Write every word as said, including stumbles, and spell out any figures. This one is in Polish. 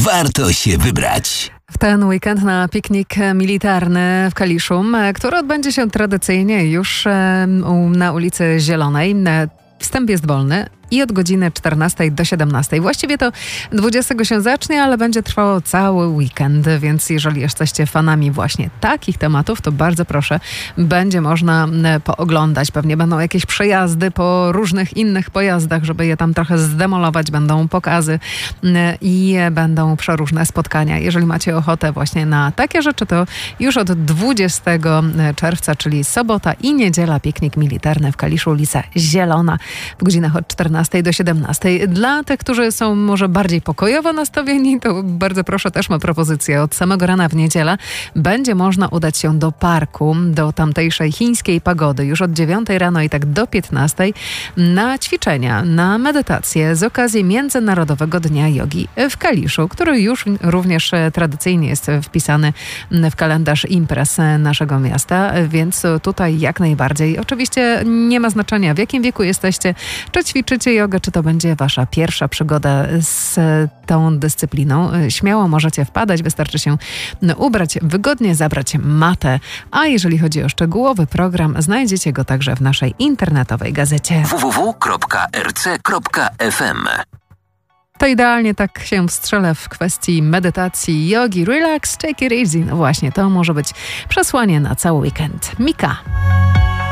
warto się wybrać. W ten weekend na piknik militarny w Kaliszu, który odbędzie się tradycyjnie już na ulicy Zielonej. Wstęp jest wolny i od godziny czternastej do siedemnastej. Właściwie to dwudziestego się zacznie, ale będzie trwało cały weekend, więc jeżeli jesteście fanami właśnie takich tematów, to bardzo proszę, będzie można pooglądać. Pewnie będą jakieś przejazdy po różnych innych pojazdach, żeby je tam trochę zdemolować. Będą pokazy i będą przeróżne spotkania. Jeżeli macie ochotę właśnie na takie rzeczy, to już od dwudziestego czerwca, czyli sobota i niedziela, piknik militarny w Kaliszu, ulica Zielona w godzinach od czternastej do siedemnastej. Dla tych, którzy są może bardziej pokojowo nastawieni, to bardzo proszę, też ma propozycję. Od samego rana w niedzielę będzie można udać się do parku, do tamtejszej chińskiej pagody już od dziewiątej rano i tak do piętnastej na ćwiczenia, na medytację z okazji Międzynarodowego Dnia Jogi w Kaliszu, który już również tradycyjnie jest wpisany w kalendarz imprez naszego miasta, więc tutaj jak najbardziej. Oczywiście nie ma znaczenia, w jakim wieku jesteście, czy ćwiczycie jogę, czy to będzie wasza pierwsza przygoda z tą dyscypliną. Śmiało możecie wpadać, wystarczy się ubrać wygodnie, zabrać matę, a jeżeli chodzi o szczegółowy program, znajdziecie go także w naszej internetowej gazecie w w w kropka r c kropka f m. To idealnie tak się wstrzelę w kwestii medytacji, jogi, relax, take it easy. No właśnie, to może być przesłanie na cały weekend. Mika.